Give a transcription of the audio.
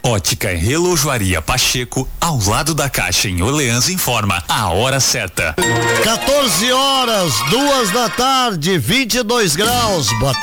Ótica e Relojoaria Pacheco, ao lado da Caixa em Orleans, informa a hora certa. 14 horas, 2 da tarde, 22 graus. Boa